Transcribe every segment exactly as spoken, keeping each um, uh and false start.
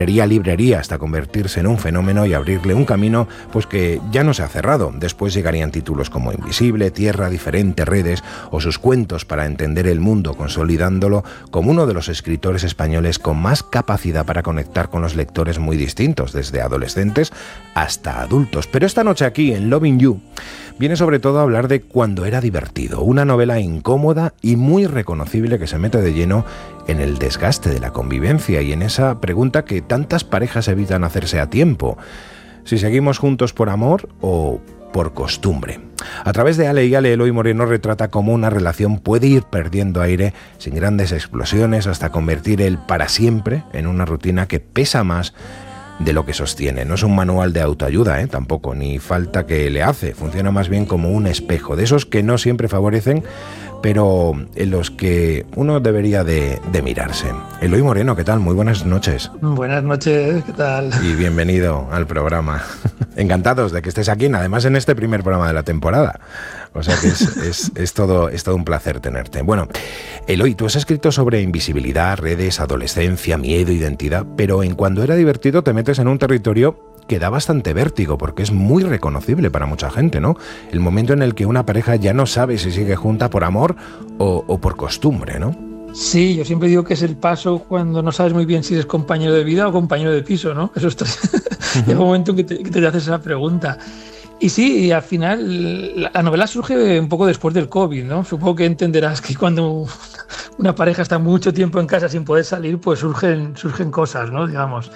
librería hasta convertirse en un fenómeno y abrirle un camino pues que ya no se ha cerrado. Después llegarían títulos como Invisible, Tierra Diferente, Redes o sus cuentos para entender el mundo, consolidándolo como uno de los escritores españoles con más capacidad para conectar con los lectores muy distintos, desde adolescentes hasta adultos. Pero esta noche aquí en Loving You viene sobre todo a hablar de Cuando era divertido, una novela incómoda y muy reconocible que se mete de lleno en el desgaste de la convivencia y en esa pregunta que tantas parejas evitan hacerse a tiempo: si seguimos juntos por amor o por costumbre. A través de Ale y Ale, Eloy Moreno retrata cómo una relación puede ir perdiendo aire sin grandes explosiones hasta convertir el para siempre en una rutina que pesa más de lo que sostiene. No es un manual de autoayuda, ¿eh? Tampoco, ni falta que le hace. Funciona más bien como un espejo, de esos que no siempre favorecen, pero en los que uno debería de, de mirarse. Eloy Moreno, ¿qué tal? Muy buenas noches. Buenas noches, ¿qué tal? Y bienvenido al programa. Encantados de que estés aquí, además en este primer programa de la temporada. O sea que es, es, es, todo, es todo un placer tenerte. Bueno, Eloy, tú has escrito sobre invisibilidad, redes, adolescencia, miedo, identidad, pero en Cuando era divertido te metes en un territorio que da bastante vértigo, porque es muy reconocible para mucha gente, ¿no? El momento en el que una pareja ya no sabe si sigue junta por amor o, o por costumbre, ¿no? Sí, yo siempre digo que es el paso cuando no sabes muy bien si eres compañero de vida o compañero de piso, ¿no? Eso está... Uh-huh. Llega un momento en que te, que te haces esa pregunta. Y sí, y al final la novela surge un poco después del COVID, ¿no? Supongo que entenderás que cuando una pareja está mucho tiempo en casa sin poder salir, pues surgen, surgen cosas, ¿no? Digamos.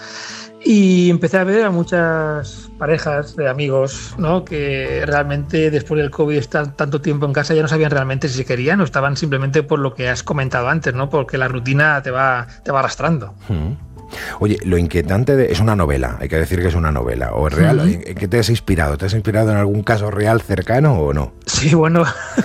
Y empecé a ver a muchas parejas de amigos, ¿no? Que realmente después del COVID estar tanto tiempo en casa ya no sabían realmente si se querían o estaban simplemente por lo que has comentado antes, ¿no? Porque la rutina te va, te va arrastrando. Hmm. Oye, lo inquietante de, es una novela, hay que decir que es una novela, o es real. Uh-huh. ¿En qué te has inspirado? ¿Te has inspirado en algún caso real cercano o no? Sí, bueno...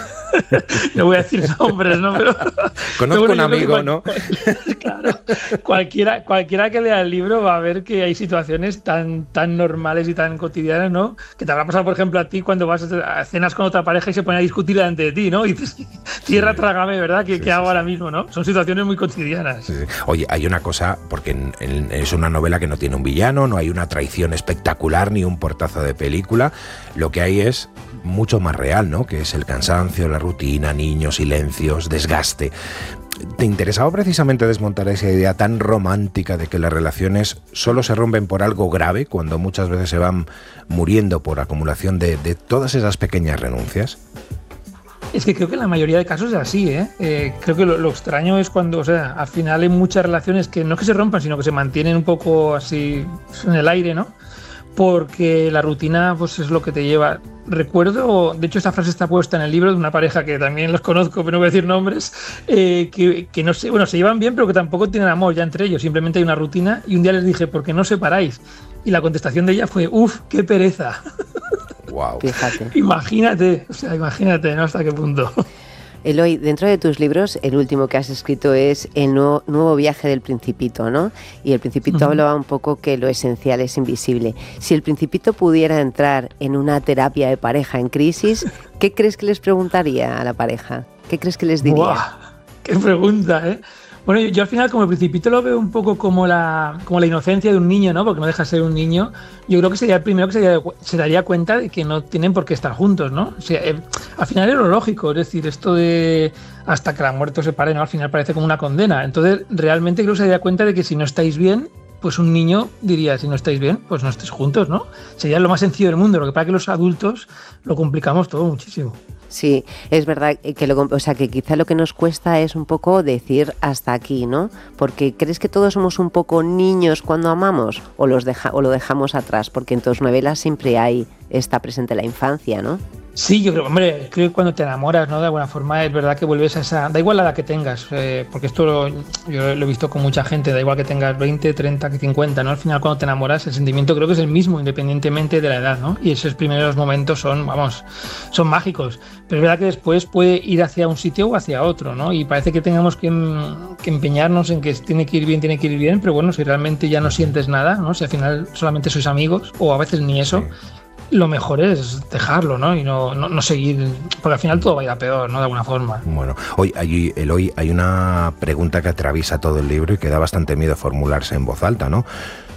No voy a decir nombres, ¿no? Pero, conozco pero bueno, un amigo, cual, ¿no? Claro, cualquiera, cualquiera que lea el libro va a ver que hay situaciones tan, tan normales y tan cotidianas, ¿no? Que te habrá pasado, por ejemplo, a ti cuando vas a cenas con otra pareja y se pone a discutir delante de ti, ¿no? Y dices, tierra, sí, trágame, ¿verdad? ¿Qué, sí, ¿qué hago sí, ahora mismo, no? Son situaciones muy cotidianas. Sí, sí. Oye, hay una cosa, porque en, en, es una novela que no tiene un villano, no hay una traición espectacular ni un portazo de película. Lo que hay es mucho más real, ¿no? Que es el cansancio, la rutina, niños, silencios, desgaste. ¿Te interesaba precisamente desmontar esa idea tan romántica de que las relaciones solo se rompen por algo grave, cuando muchas veces se van muriendo por acumulación de, de todas esas pequeñas renuncias? Es que creo que en la mayoría de casos es así, ¿eh? eh creo que lo, lo extraño es cuando, o sea, al final hay muchas relaciones que no es que se rompan, sino que se mantienen un poco así en el aire, ¿no? Porque la rutina pues es lo que te lleva. Recuerdo, de hecho esta frase está puesta en el libro de una pareja que también los conozco, pero no voy a decir nombres, eh, que, que no sé, bueno, se llevan bien, pero que tampoco tienen amor ya entre ellos, simplemente hay una rutina. Y un día les dije, ¿por qué no os separáis? Y la contestación de ella fue, uff, qué pereza. Wow. Fíjate. Imagínate, o sea, imagínate, ¿no? Hasta qué punto. Eloy, dentro de tus libros, el último que has escrito es El nuevo, nuevo viaje del Principito, ¿no? Y el Principito uh-huh. hablaba un poco que lo esencial es invisible. Si el Principito pudiera entrar en una terapia de pareja en crisis, ¿qué crees que les preguntaría a la pareja? ¿Qué crees que les diría? ¡Buah! ¡Qué pregunta, eh! Bueno, yo, yo al final como el Principito lo veo un poco como la, como la inocencia de un niño, ¿no? Porque no deja de ser un niño. Yo creo que sería el primero que se daría, se daría cuenta de que no tienen por qué estar juntos, ¿no? O sea, eh, al final es lo lógico, es decir, esto de hasta que la muerte os separe, ¿no? Al final parece como una condena. Entonces, realmente creo que se daría cuenta de que si no estáis bien, pues un niño diría, si no estáis bien, pues no estéis juntos, ¿no? Sería lo más sencillo del mundo. Lo que pasa es que los adultos lo complicamos todo muchísimo. Sí, es verdad que lo, o sea, que quizá lo que nos cuesta es un poco decir hasta aquí, ¿no? Porque ¿crees que todos somos un poco niños cuando amamos o los deja, o lo dejamos atrás? Porque en tus novelas siempre hay está presente la infancia, ¿no? Sí, yo creo, hombre, creo que cuando te enamoras, ¿no? De alguna forma es verdad que vuelves a esa... Da igual la edad que tengas, eh, porque esto lo, yo lo he visto con mucha gente, da igual que tengas veinte, treinta, cincuenta, ¿no? Al final cuando te enamoras el sentimiento creo que es el mismo, independientemente de la edad, ¿no? Y esos primeros momentos son, vamos, son mágicos. Pero es verdad que después puede ir hacia un sitio o hacia otro, ¿no? Y parece que tengamos que, que empeñarnos en que tiene que ir bien, tiene que ir bien, pero bueno, si realmente ya no sientes nada, ¿no? Si al final solamente sois amigos, o a veces ni eso... Sí. Lo mejor es dejarlo, ¿no? Y no, no, no seguir, porque al final todo va a ir a peor, ¿no? De alguna forma. Bueno, hoy, hay, Eloy, hay una pregunta que atraviesa todo el libro y que da bastante miedo formularse en voz alta, ¿no?